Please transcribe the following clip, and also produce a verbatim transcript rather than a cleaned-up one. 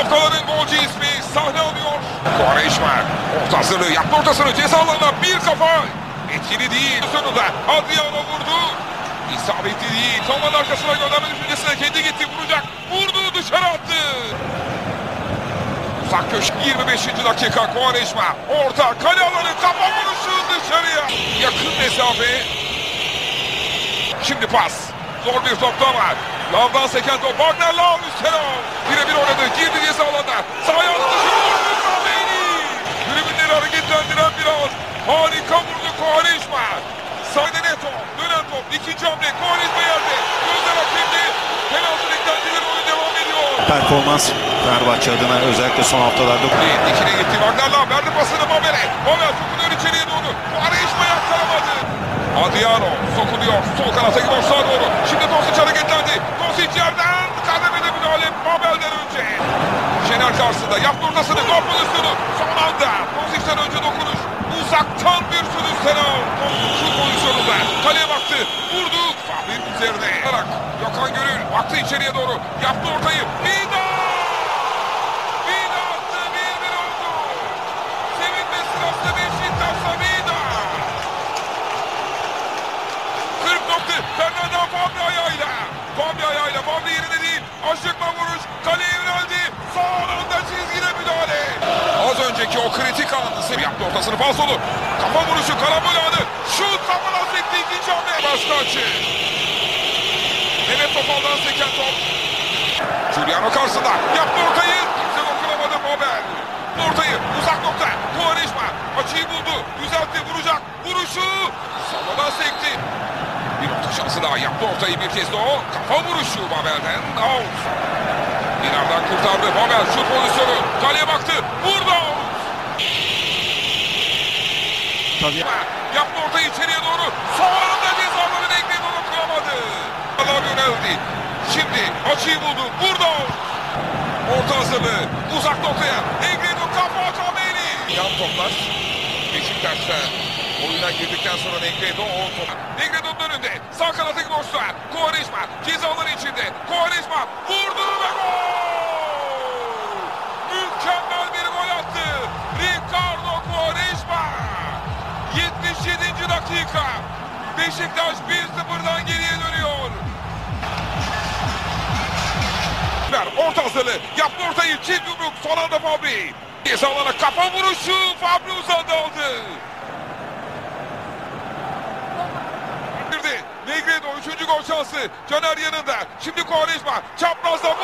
Haftaların golcü ismi sahne alıyor. Quaresma orta hazırlığı yaptı, ortasını ceza alanına bir kafa. Etkili değil. Sonunda Adriano vurdu. İsabetli değil. Savunmanın arkasına gönderme düşüncesine kendi gitti, vuracak. Vurdu, dışarı attı. Uzak köşe yirmi beşinci dakika Quaresma. Orta kale alanı, kafa vuruşu dışarıya. Yakın mesafe. Şimdi pas. Zor bir top da var. Lavdan seken top. Wagner Lav üstüne. Birebir oynadı. Girdi ceza alanına. Sahaya attı. Tribünleri hareketlendiren bir an. Harika vurdu Quaresma. Sahne Neto. Dönen top. İkinci hamle. Quaresma yerde. Gözler hakimdi. Penaltı beklentileri, oyun devam ediyor. Performans Fenerbahçe adına özellikle son haftalarda. İkine gitti. Wagner Lav verdi pasını Mabel'e. Mabel sokuluyor içeriye doğru. Quaresma yakalamadı. Adriano sokuluyor. Sol kanata gidiyor, sağa doğru. Şimdi Dosic hareketlendi. Dosic yerden kademede müdahale Mabel'den önce. Şener karşısında yaptı ortasını. Gol pozisyonu. Son anda Dosic'ten önce dokunuş. Uzaktan bir sürü Senal. Şu pozisyonunda kaleye baktı. Vurdu. Fahri'nin üzerine. Gökhan Gönül baktı içeriye doğru. Yaptı ortayı. Vida! Vida attı. bir bir oldu. Sevinme sırası Beşiktaş'ta Vida. kırk nokta. Fernando Fabri ayağıyla. Fabri ayağıyla. Fabri yerinde değil. Aşıkma vuruş. Kaleye yöneldi. Son anda çizgide müdahale. Az önceki o kritik anı yaptı ortasını. Pas dolu. Kafa vuruşu. Karambol anı. Şut. Kafadan sekti. İkinci hamle. Başka açı. Mehmet Topal'dan seken top. Giuliano karşısında. Yaptı ortayı. Kimse dokunamadı Mabel. Ortayı. Uzak nokta. Quaresma. Açıyı buldu. Düzeltti. Vuracak. Vuruşu. Savadan sekti. Bir orta şansı daha. Yaptı ortayı bir kez de o. Kafa vuruşu Mabel'den. Out. İnardan kurtardı. Mabel şut pozisyonu. Kaleye baktı. Vurdu. Tabii. Yaptı ortayı içeriye doğru. Son anda cezaların ekledi, onu kıramadı. Allah yöneldi. Şimdi açıyı buldu. Vurdu. Orta hazırlığı. Uzak noktaya. Negredo kafa Kameni. Yan toplar. Beşiktaş'ta oyuna girdikten sonra Negredo o top. Negredo'nun önünde. Sağ kanata gidiyorsa. Quaresma cezaları içinde. Quaresma vurdu ve gol. Mükemmel bir gol attı. Ricardo Quaresma. yetmiş yedinci dakika. Beşiktaş bir sıfırdan geriye dönüyor. Orta hazırlığı. Yaptı ortayı. Çift yumruk. Son anda Fabri. Cezalara kafa vuruşu. Fabri uzadı aldı. Negredo üçüncü gol şansı. Caner yanında. Şimdi Quaresma. Çaprazdan